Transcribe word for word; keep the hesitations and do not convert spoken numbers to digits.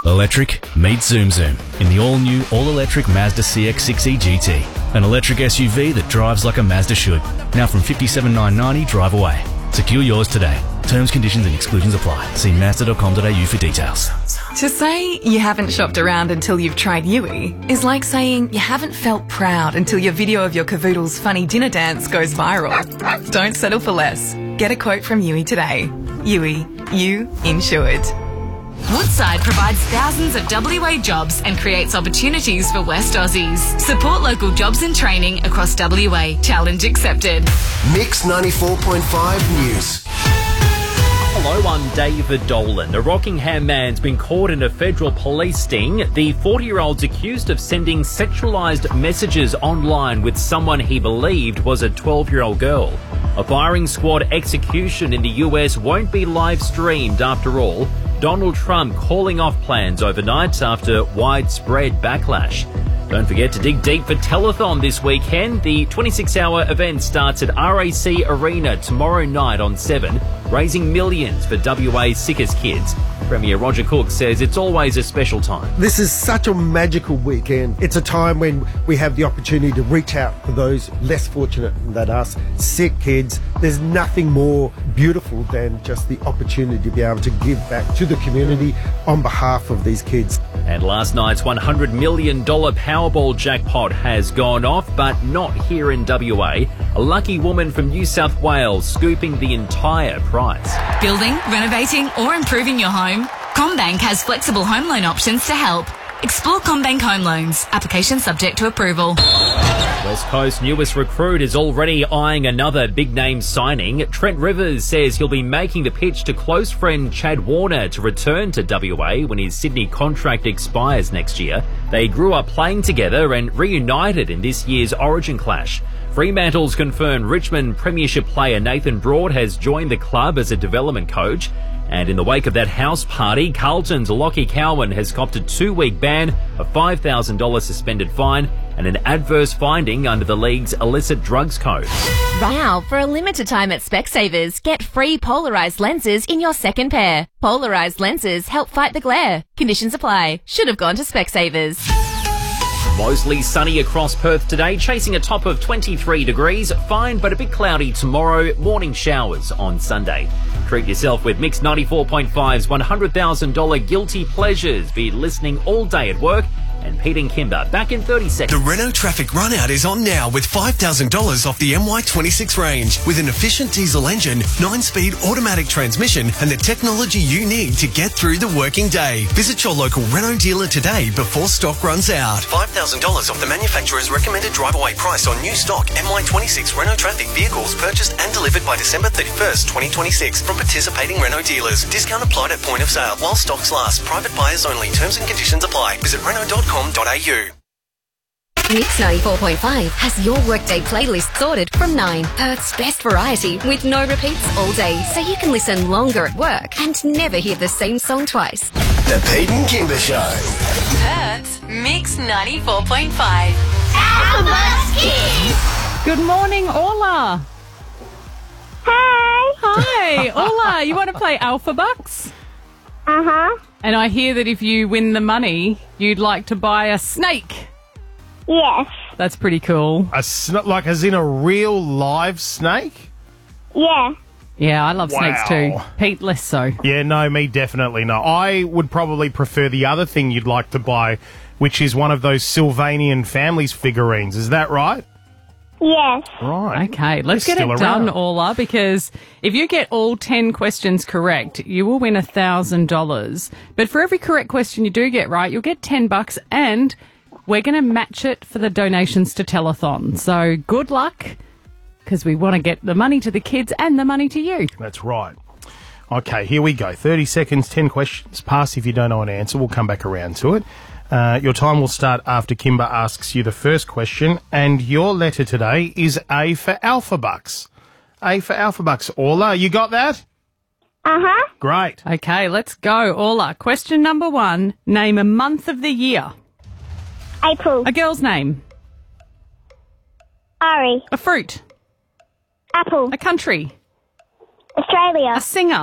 Electric meets Zoom Zoom in the all-new, all-electric Mazda C X six E G T. An electric S U V that drives like a Mazda should. Now from fifty-seven thousand nine hundred ninety dollars drive away. Secure yours today. Terms, conditions and exclusions apply. See mazda dot com dot a u for details. To say you haven't shopped around until you've tried Yui is like saying you haven't felt proud until your video of your cavoodle's funny dinner dance goes viral. Don't settle for less. Get a quote from Yui today. Yui, you insured. Woodside provides thousands of W A jobs and creates opportunities for West Aussies. Support local jobs and training across W A. Challenge accepted. Mix ninety-four point five News. Hello, I'm David Dolan. The Rockingham man's been caught in a federal police sting. The forty-year-old's accused of sending sexualised messages online with someone he believed was a twelve-year-old girl. A firing squad execution in the U S won't be live streamed after all. Donald Trump calling off plans overnight after widespread backlash. Don't forget to dig deep for Telethon this weekend. The twenty-six hour event starts at R A C Arena tomorrow night on seven, raising millions for W A's sickest kids. Premier Roger Cook says it's always a special time. This is such a magical weekend. It's a time when we have the opportunity to reach out for those less fortunate than us, sick kids. There's nothing more beautiful than just the opportunity to be able to give back to the community on behalf of these kids. And last night's one hundred million dollars Powerball jackpot has gone off, but not here in W A. A lucky woman from New South Wales scooping the entire prize. Building, renovating or improving your home? CommBank has flexible home loan options to help. Explore CommBank Home Loans. Application subject to approval. West Coast's newest recruit is already eyeing another big-name signing. Trent Rivers says he'll be making the pitch to close friend Chad Warner to return to W A when his Sydney contract expires next year. They grew up playing together and reunited in this year's Origin clash. Fremantle's confirmed Richmond Premiership player Nathan Broad has joined the club as a development coach. And in the wake of that house party, Carlton's Lockie Cowan has copped a two-week ban, a five thousand dollars suspended fine, and an adverse finding under the league's illicit drugs code. Wow, for a limited time at Specsavers, get free polarised lenses in your second pair. Polarised lenses help fight the glare. Conditions apply. Should have gone to Specsavers. Mostly sunny across Perth today, chasing a top of twenty-three degrees. Fine, but a bit cloudy tomorrow. Morning showers on Sunday. Treat yourself with Mix ninety-four point five's one hundred thousand dollars Guilty Pleasures. Be listening all day at work. And Pete and Kimber back in thirty seconds. The Renault Traffic Runout is on now with five thousand dollars off the M Y twenty-six range with an efficient diesel engine, nine-speed automatic transmission and the technology you need to get through the working day. Visit your local Renault dealer today before stock runs out. five thousand dollars off the manufacturer's recommended drive-away price on new stock M Y twenty-six Renault Traffic vehicles purchased and delivered by December thirty-first, twenty twenty-six from participating Renault dealers. Discount applied at point of sale while stocks last. Private buyers only. Terms and conditions apply. Visit Renault dot com. Mix ninety-four point five has your workday playlist sorted from nine. Perth's best variety with no repeats all day, so you can listen longer at work and never hear the same song twice. The Pete and Kimber Show. Perth's Mix ninety-four point five. Alphabet Kids! Good morning, Orla. Hi. Hi, Orla. You want to play Alpha Bucks? Uh-huh. And I hear that if you win the money, you'd like to buy a snake. Yes. That's pretty cool. A sn- like as in a real live snake? Yeah. Yeah, I love Wow. snakes too. Pete, less so. Yeah, no, me definitely not. I would probably prefer the other thing you'd like to buy, which is one of those Sylvanian families figurines. Is that right? Yes. Right. Okay, let's They're get still it done, around. Orla, because if you get all ten questions correct, you will win one thousand dollars. But for every correct question you do get right, you'll get ten bucks, and we're going to match it for the donations to Telethon. So good luck, because we want to get the money to the kids and the money to you. That's right. Okay, here we go. thirty seconds, ten questions. Pass if you don't know an answer. We'll come back around to it. Uh, your time will start after Kimber asks you the first question, and your letter today is A for Alpha Bucks. A for Alpha Bucks. Orla, you got that? Uh-huh. Great. Okay, let's go. Orla, question number one. Name a month of the year. April. A girl's name. Ari. A fruit. Apple. A country. Australia. A singer.